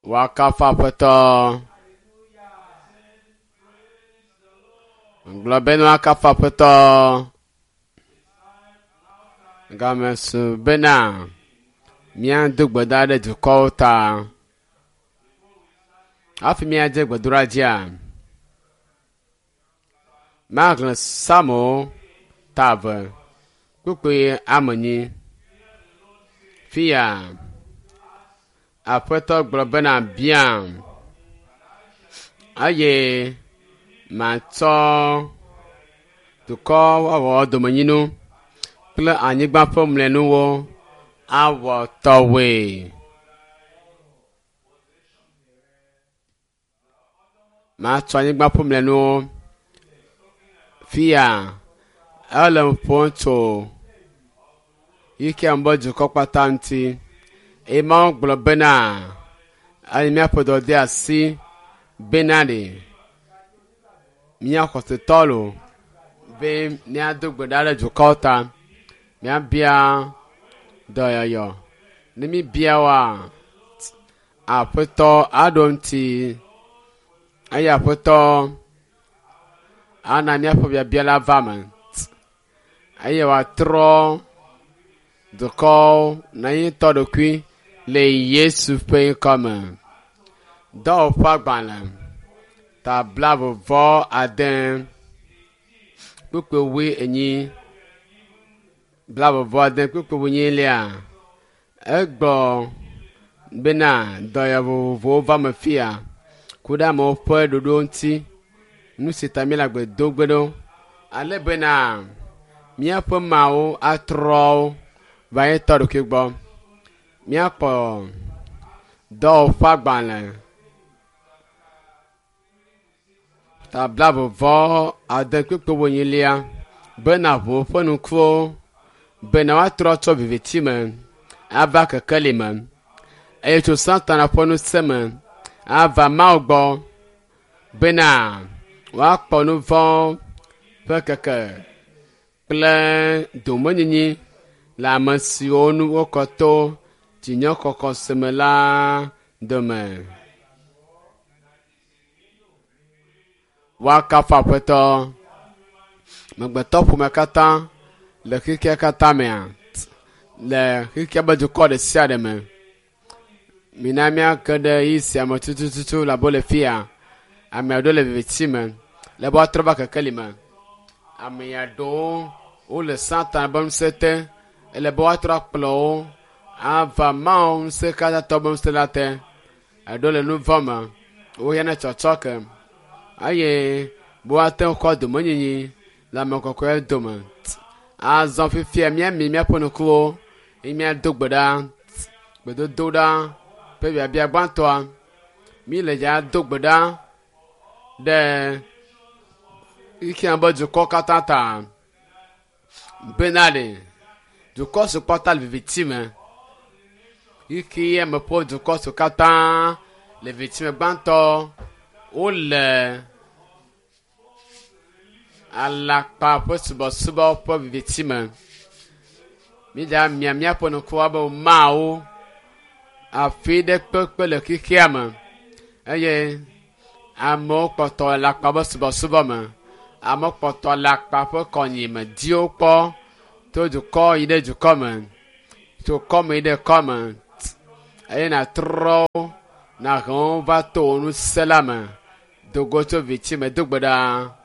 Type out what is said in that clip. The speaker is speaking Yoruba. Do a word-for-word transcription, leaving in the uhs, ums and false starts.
wakafapoto globeno wakafapoto gamesu bena mia dugboda de dukota afi mia je gboduraja magle samo tave kupe amoni fia apoto globena bien aye mato duko wa domanyinu ple anyigba pomle nuwo awo towe ma to anyigba pomle nuwo fia alam ponto yike ambo duko patanti e ma globena ali mi apodo de asi benade mi akote tolo be ni adugbo dale dukota mi abia doyoyo ni mi bia wa apoto adonti aya apoto ana mi apobia bia la vama aya wa tro duko na yin todo kwi le Yesu pe comme do fagbana ta blavo vo aden kupe we enyi blavo vo aden kupe we nyi lia egbo bena doya vo vo va mafia kuda mo po dodo nti nu sitamila gbe dogbedo ale bena mia po mawo atro va eto ke gbo mia po do fagbana ta blavo vo aden kupe we nyi lia bena vo fonu kwo bena wa tro to vivitima ava kakalima eto santana ponu sema ava maugbo bena wa ponu vo pakaka plan domonyi la mansionu okoto tinyo kokon semela demain waka fapeto magbeto pumakata le kike kata mea le kike ba du code siade me minamia kede isi amatututu la bole fia amia do le victime le bo trova ka kalima amia do o le santa bam sete le bo atra plo ava maun se kada tobam stelate adole nu vama o yana chochoke aye bo aten ko do monyi la makoko e doma azon fifia mia mi mia ponoko imi adogboda gbodo doda pe bia bia gbanto mi le ja dogboda de iki ambo ju ko katata benale ju ko su portal victime iki e me po ju ko su kata le victime gbanto o le ala pa po subo subo po victime mi da mia mia po no kwa ba mao a fi de pepe le kikiama eye amo poto la pa bo subo subo ma amo poto la pa po konyi ma dio po to du ko ide du comment to come ide comment eye na tro na ron va to nu selama do go to victime do gbada